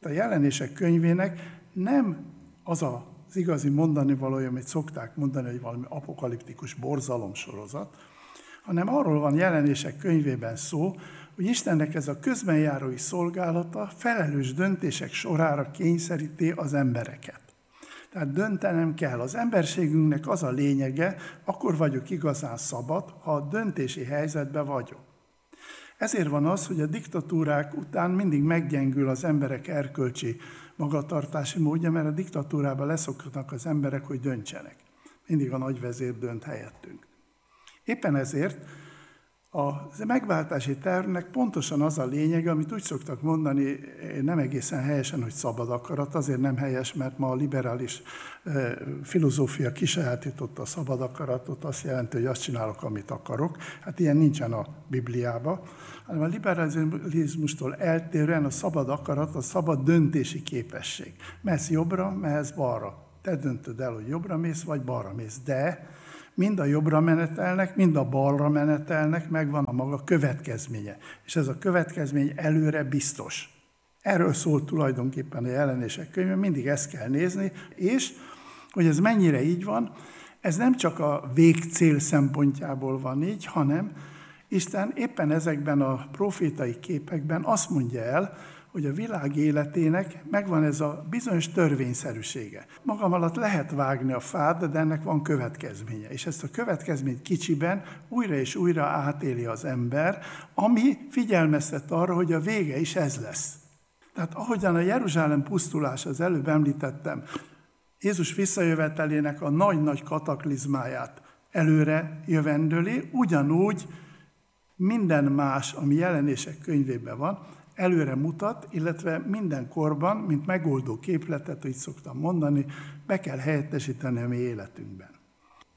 A Jelenések könyvének nem az az igazi mondani valója, amit szokták mondani, hogy valami apokaliptikus borzalomsorozat, hanem arról van Jelenések könyvében szó, hogy Istennek ez a közbenjárói szolgálata felelős döntések sorára kényszeríti az embereket. Tehát döntenem kell. Az emberségünknek az a lényege, akkor vagyok igazán szabad, ha a döntési helyzetben vagyok. Ezért van az, hogy a diktatúrák után mindig meggyengül az emberek erkölcsi magatartási módja, mert a diktatúrában leszoknak az emberek, hogy döntsenek. Mindig a nagyvezér dönt helyettünk. Éppen ezért a megváltási tervnek pontosan az a lényege, amit úgy szoktak mondani, nem egészen helyesen, hogy szabad akarat, azért nem helyes, mert ma a liberális filozófia kisajátította a szabad akaratot, azt jelenti, hogy azt csinálok, amit akarok. Hát ilyen nincsen a Bibliában, hanem a liberalizmustól eltérően a szabad akarat, a szabad döntési képesség. Mehetsz jobbra, mehetsz balra. Te döntöd el, hogy jobbra mész, vagy balra mész, de mind a jobbra menetelnek, mind a balra menetelnek, megvan a maga következménye. És ez a következmény előre biztos. Erről szól tulajdonképpen a Jelenések könyve, mindig ezt kell nézni, és hogy ez mennyire így van, ez nem csak a végcél szempontjából van így, hanem Isten éppen ezekben a profétai képekben azt mondja el, hogy a világ életének megvan ez a bizonyos törvényszerűsége. Magam alatt lehet vágni a fát, de ennek van következménye. És ezt a következményt kicsiben újra és újra átéli az ember, ami figyelmeztet arra, hogy a vége is ez lesz. Tehát ahogyan a Jeruzsálem pusztulás, az előbb említettem, Jézus visszajövetelének a nagy-nagy kataklizmáját előre jövendőli, ugyanúgy minden más, ami Jelenések könyvében van, előre mutat, illetve minden korban, mint megoldó képletet, így szoktam mondani, be kell helyettesíteni a mi életünkben.